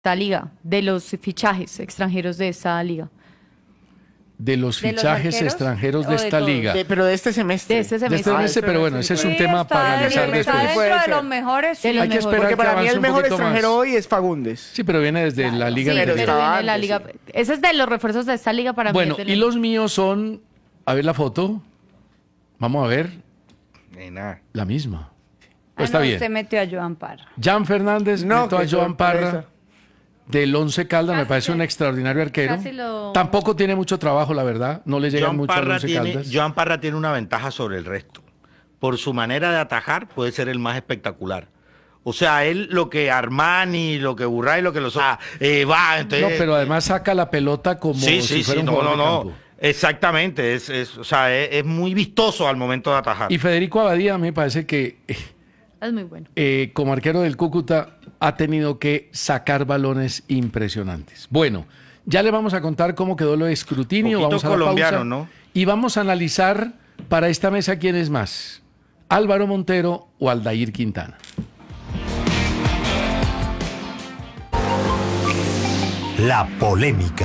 esta liga, de los fichajes extranjeros de esta liga. De los ¿De los fichajes arqueros extranjeros o de de esta todos? liga. Pero de este semestre. De este De este semestre. semestre, pero bueno, ese es un tema para analizar está después. dentro Puede de ser. los mejores. sí. Hay que esperar Porque que para mí avance el un mejor poquito extranjero más. hoy es Fagundes. Sí, pero viene desde la liga Sí, de pero pero estaba viene de la antes, liga. sí. Ese es de los refuerzos de esta liga para mí. Bueno, es de y los míos son, a ver la foto, vamos a ver, la misma. Pues está bien. Usted metió a Joan Parra. Jan Fernández, No, meto a qué Joan Parra, sorpresa. del Once Caldas, me Casi parece que- un extraordinario arquero. casi lo- Tampoco tiene mucho trabajo, la verdad, no le llega Joan mucho al Parra, Once Caldas. Joan Parra tiene una ventaja sobre el resto. Por su manera de atajar, puede ser el más espectacular. O sea, él lo que Armani, lo que Burray, lo que los... va, entonces... No, pero además saca la pelota como sí, si sí, fuera sí, un no, jugador no, de no. campo. Exactamente, o sea, es muy vistoso al momento de atajar. Y Federico Abadía, me parece que Es muy bueno. como arquero del Cúcuta ha tenido que sacar balones impresionantes. Bueno, ya le vamos a contar cómo quedó lo de escrutinio. Poquito Vamos a la colombiano, pausa, ¿no? Y vamos a analizar para esta mesa quién es más, Álvaro Montero o Aldair Quintana. La polémica.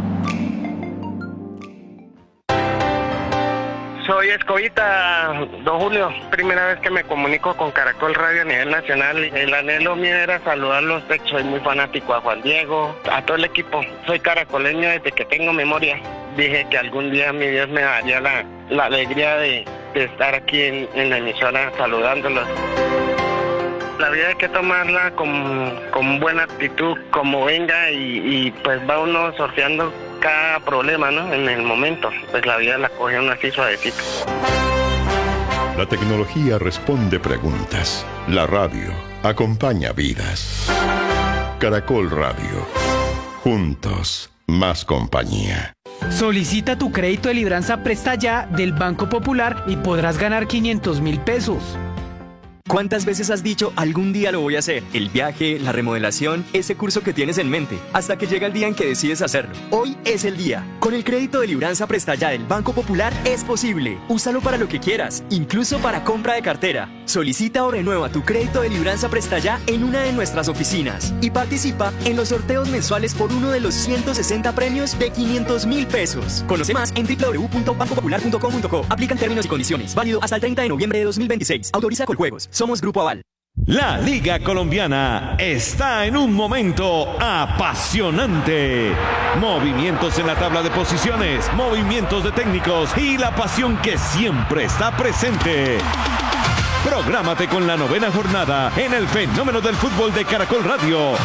Soy Escobita, don Julio. Primera vez que me comunico con Caracol Radio a nivel nacional. El anhelo mío era saludarlos. Soy muy fanático a Juan Diego, a todo el equipo. Soy caracoleño desde que tengo memoria. Dije que algún día mi Dios me daría la alegría de estar aquí en la emisora saludándolos. La vida hay que tomarla con buena actitud, como venga, y pues va uno sorteando cada problema, ¿no? En el momento, pues la vida la coge uno así suavecito. La tecnología responde preguntas. La radio acompaña vidas. Caracol Radio. Juntos, más compañía. Solicita tu crédito de libranza Presta Ya del Banco Popular y podrás ganar 500.000 pesos. ¿Cuántas veces has dicho algún día lo voy a hacer? El viaje, la remodelación, ese curso que tienes en mente, hasta que llega el día en que decides hacerlo. Hoy es el día. Con el crédito de libranza Presta Ya del Banco Popular es posible. Úsalo para lo que quieras, incluso para compra de cartera. Solicita o renueva tu crédito de libranza Presta Ya en una de nuestras oficinas y participa en los sorteos mensuales por uno de los 160 premios de 500.000 pesos. Conoce más en www.bancopopular.com.co. Aplican términos y condiciones. Válido hasta el 30 de noviembre de 2026. Autoriza Coljuegos. Somos Grupo Aval. La Liga Colombiana está en un momento apasionante. Movimientos en la tabla de posiciones, movimientos de técnicos y la pasión que siempre está presente. Prográmate con la 9ª jornada en el fenómeno del fútbol de Caracol Radio.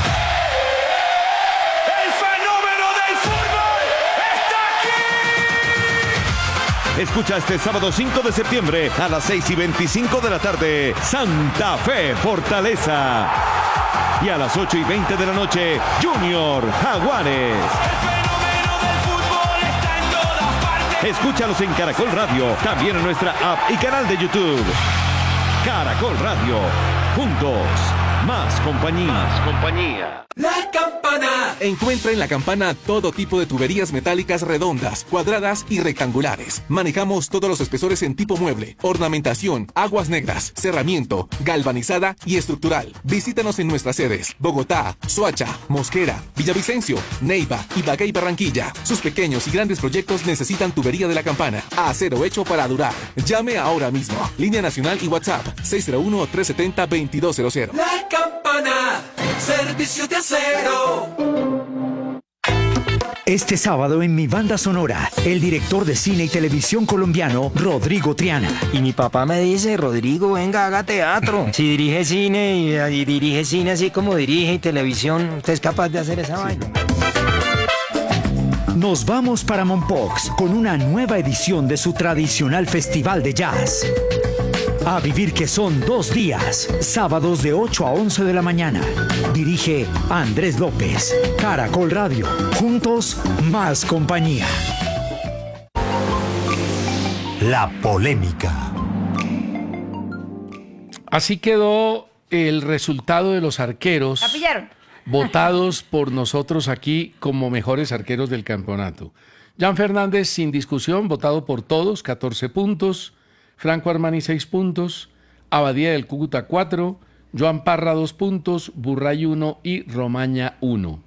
Escucha este sábado 5 de septiembre a las 6:25 de la tarde, Santa Fe Fortaleza. Y a las 8:20 de la noche, Junior Jaguares. Escúchalos en Caracol Radio, también en nuestra app y canal de YouTube. Caracol Radio, juntos, más compañía. La Campana. Encuentra en La Campana todo tipo de tuberías metálicas redondas, cuadradas y rectangulares. Manejamos todos los espesores en tipo mueble, ornamentación, aguas negras, cerramiento, galvanizada y estructural. Visítanos en nuestras sedes: Bogotá, Soacha, Mosquera, Villavicencio, Neiva, Ibagué y Barranquilla. Sus pequeños y grandes proyectos necesitan tubería de La Campana. Acero hecho para durar. Llame ahora mismo. Línea nacional y WhatsApp 601-370-2200. La Campana, servicio de acero. Este sábado en Mi Banda Sonora, el director de cine y televisión colombiano, Rodrigo Triana. Y mi papá me dice: Rodrigo, venga, haga teatro. Si dirige cine y dirige cine así como dirige y televisión, usted es capaz de hacer esa vaina. Nos vamos para Mompox con una nueva edición de su tradicional festival de jazz. A vivir que son 2 días, sábados de 8 a 11 de la mañana. Dirige Andrés López. Caracol Radio. Juntos, más compañía. La polémica. Así quedó el resultado de los arqueros ¿La pillaron? votados por nosotros aquí como mejores arqueros del campeonato. Jan Fernández, sin discusión, votado por todos, 14 puntos. Franco Armani, 6 puntos. Abadía del Cúcuta, 4. Joan Parra 2 puntos, Burray 1 y Romaña 1.